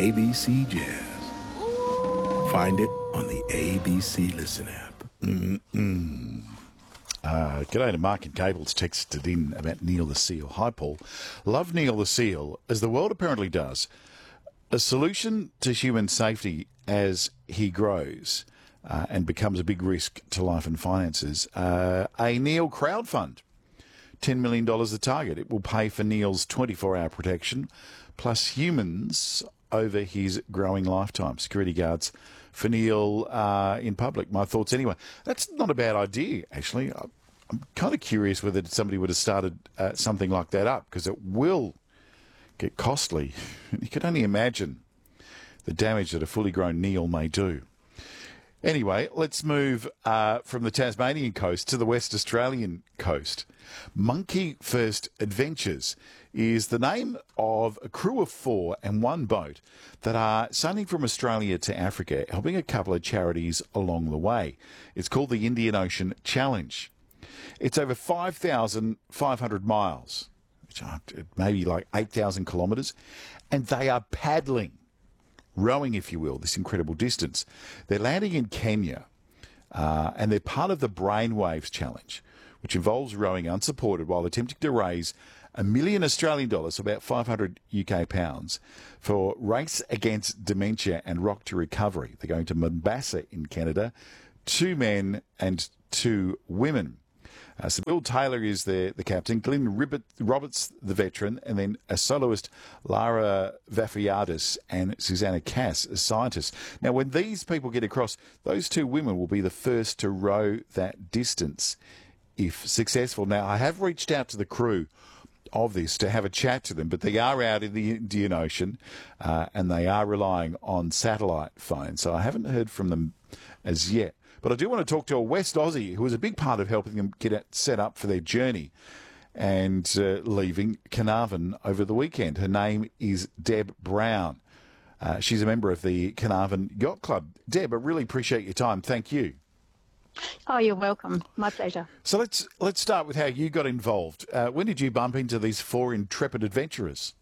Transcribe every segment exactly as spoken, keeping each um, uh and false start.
A B C Jazz. Find it on the A B C Listen app. Mm-mm. Uh, g'day to Mark and Cable's texted in about Neil the Seal. Hi, Paul. Love Neil the Seal, as the world apparently does. A solution to human safety as he grows uh, and becomes a big risk to life and finances. Uh, a Neil crowd fund, ten million dollars the target. It will pay for Neil's twenty-four hour protection, plus humans over his growing lifetime. Security guards for Neil uh, in public. My thoughts anyway. That's not a bad idea, actually. I'm kind of curious whether somebody would have started uh, something like that up, because it will get costly. You can only imagine the damage that a fully grown Neil may do. Anyway, let's move uh, from the Tasmanian coast to the West Australian coast. Monkey First Adventures is the name of a crew of four and one boat that are sailing from Australia to Africa, helping a couple of charities along the way. It's called the Indian Ocean Challenge. It's over five thousand five hundred miles, which are maybe like eight thousand kilometres, and they are paddling, rowing, if you will, this incredible distance. They're landing in Kenya, uh, and they're part of the Brainwaves Challenge, which involves rowing unsupported while attempting to raise a million Australian dollars, about five hundred U K pounds, for Race Against Dementia and Rock to Recovery. They're going to Mombasa in Canada, two men and two women. Uh, so Bill Taylor is the, the captain, Glyn Ribbit, Roberts the veteran, and then a soloist, Lara Vafiadis and Susanna Cass as scientists. Now, when these people get across, those two women will be the first to row that distance if successful. Now, I have reached out to the crew of this to have a chat to them, but they are out in the Indian Ocean uh, and they are relying on satellite phones, so I haven't heard from them as yet. But I do want to talk to a West Aussie who was a big part of helping them get it set up for their journey and uh, leaving Carnarvon over the weekend. Her name is Deb Brown. Uh, she's a member of the Carnarvon Yacht Club. Deb, I really appreciate your time. Thank you. Oh, you're welcome. My pleasure. So let's let's start with how you got involved. Uh, when did you bump into these four intrepid adventurers?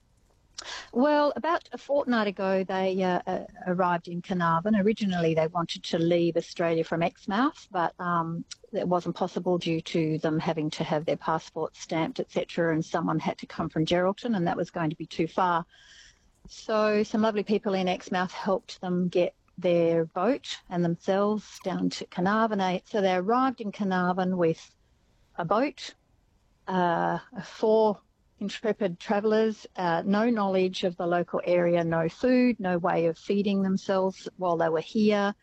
Well, about a fortnight ago, they uh, uh, arrived in Carnarvon. Originally, they wanted to leave Australia from Exmouth, but um, it wasn't possible due to them having to have their passports stamped, et cetera, and someone had to come from Geraldton, and that was going to be too far. So some lovely people in Exmouth helped them get their boat and themselves down to Carnarvon. So they arrived in Carnarvon with a boat, uh, four intrepid travellers, uh, no knowledge of the local area, no food, no way of feeding themselves while they were here.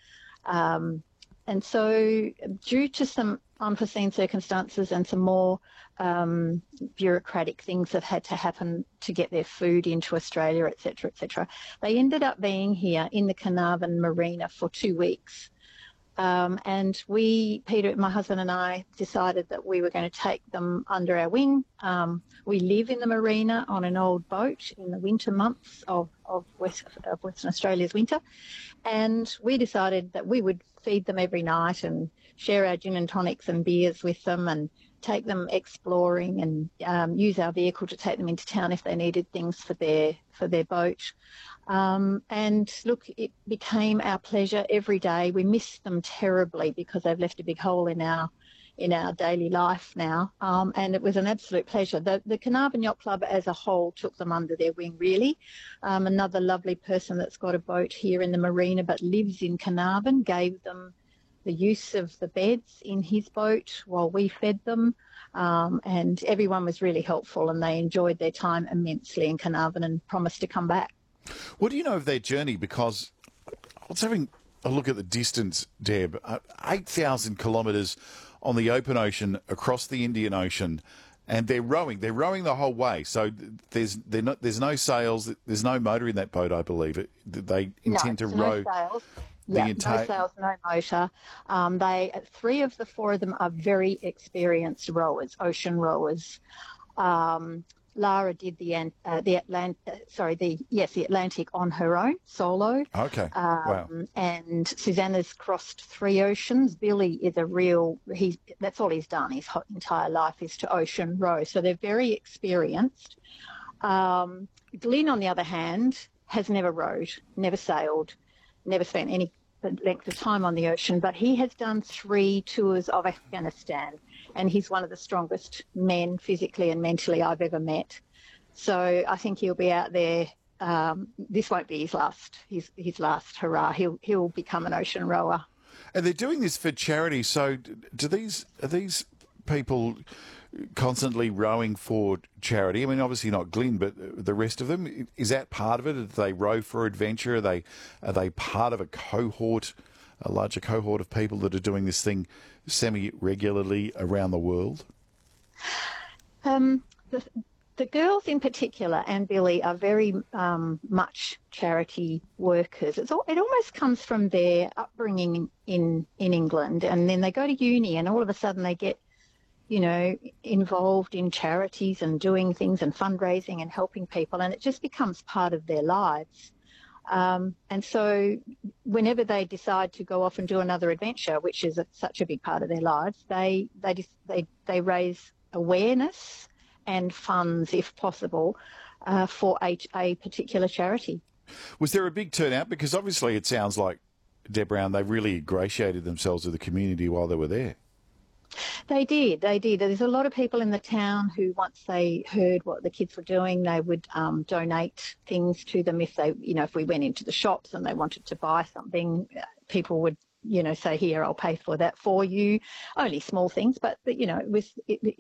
Um, and so due to some unforeseen circumstances and some more um, bureaucratic things that had to happen to get their food into Australia, et cetera, et cetera, they ended up being here in the Carnarvon Marina for two weeks. Um, and we, Peter, my husband and I, decided that we were going to take them under our wing. Um, we live in the marina on an old boat in the winter months of, of, West, of Western Australia's winter. And we decided that we would feed them every night and share our gin and tonics and beers with them and take them exploring and um, use our vehicle to take them into town if they needed things for their, for their boat. Um, and look, it became our pleasure every day. We miss them terribly because they've left a big hole in our in our daily life now. Um, and it was an absolute pleasure. The, the Carnarvon Yacht Club as a whole took them under their wing, really. Um, another lovely person that's got a boat here in the marina but lives in Carnarvon gave them the use of the beds in his boat while we fed them. Um, and everyone was really helpful and they enjoyed their time immensely in Carnarvon and promised to come back. What do you know of their journey? Because I was having a look at the distance, Deb. Uh, eight thousand kilometres on the open ocean across the Indian Ocean, and they're rowing. They're rowing the whole way. So there's not, there's no sails. There's no motor in that boat, I believe. It, they intend no, to row. No sails. The yeah, entire... no sails, no motor. Um, they three of the four of them are very experienced rowers, ocean rowers. Um, Lara did the uh, the Atlant uh, sorry the yes the Atlantic on her own solo. Okay. Um, Wow. And Susanna's crossed three oceans. Billy is a real he's that's all he's done. His whole entire life is to ocean row. So they're very experienced. Um, Glyn, on the other hand, has never rowed, never sailed, never spent any length of time on the ocean, but he has done three tours of Afghanistan, and he's one of the strongest men physically and mentally I've ever met. So I think he'll be out there. Um, this won't be his last his his last hurrah. He'll he'll become an ocean rower. And they're doing this for charity. So do these are these people constantly rowing for charity? I mean, obviously not Glyn, but the rest of them. Is that part of it? Do they row for adventure? Are they are they part of a cohort, a larger cohort of people that are doing this thing semi-regularly around the world? Um, the, the girls in particular and Billy are very um, much charity workers. It's all, it almost comes from their upbringing in, in England, and then they go to uni and all of a sudden they get, you know, involved in charities and doing things and fundraising and helping people, and it just becomes part of their lives. Um, and so whenever they decide to go off and do another adventure, which is a, such a big part of their lives, they they just, they, they raise awareness and funds, if possible, uh, for a, a particular charity. Was there a big turnout? Because obviously it sounds like, Deb Brown, they really ingratiated themselves with the community while they were there. They did, they did. There's a lot of people in the town who, once they heard what the kids were doing, they would um, donate things to them. If they, you know, if we went into the shops and they wanted to buy something, people would, you know, say, here, I'll pay for that for you. Only small things, but, but you know, it was, it,